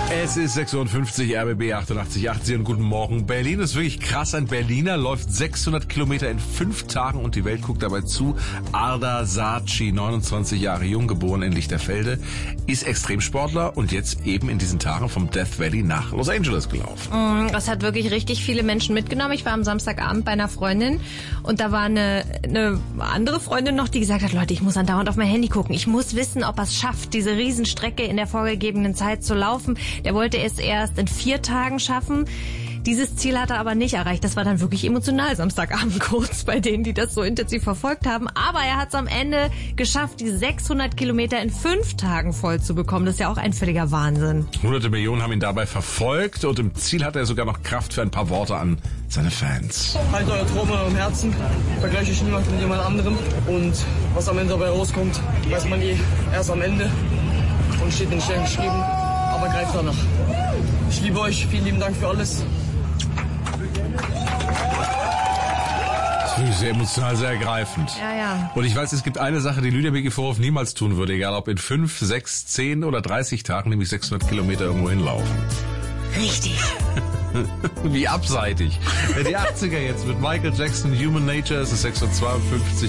Es ist 6:50 Uhr, RBB 88.8 und guten Morgen. Berlin ist wirklich krass. Ein Berliner läuft 600 Kilometer in 5 Tagen und die Welt guckt dabei zu. Arda Saatchi, 29 Jahre jung, geboren in Lichterfelde, ist Extremsportler und jetzt eben in diesen Tagen vom Death Valley nach Los Angeles gelaufen. Das hat wirklich richtig viele Menschen mitgenommen. Ich war am Samstagabend bei einer Freundin und da war eine andere Freundin noch, die gesagt hat, Leute, ich muss andauernd auf mein Handy gucken. Ich muss wissen, ob er es schafft, diese Riesenstrecke in der vorgegebenen Zeit zu laufen. Der wollte es erst in 4 Tagen schaffen. Dieses Ziel hat er aber nicht erreicht. Das war dann wirklich emotional Samstagabend kurz bei denen, die das so intensiv verfolgt haben. Aber er hat es am Ende geschafft, die 600 Kilometer in 5 Tagen voll zu bekommen. Das ist ja auch ein völliger Wahnsinn. Hunderte Millionen haben ihn dabei verfolgt und im Ziel hat er sogar noch Kraft für ein paar Worte an seine Fans. Haltet euer Traum in eurem Herzen, vergleicht euch niemand mit jemand anderem. Und was am Ende dabei rauskommt, weiß man erst am Ende und steht in den Sternen geschrieben. Aber greift danach. Ich liebe euch, vielen lieben Dank für alles. Das ist wirklich sehr emotional, sehr ergreifend. Ja. Und ich weiß, es gibt eine Sache, die Lydia Begevorhoff niemals tun würde, egal ob in 5, 6, 10 oder 30 Tagen, nämlich 600 Kilometer irgendwo hinlaufen. Richtig. Wie abseitig. Die 80er jetzt mit Michael Jackson, Human Nature, es ist 6:52 Uhr.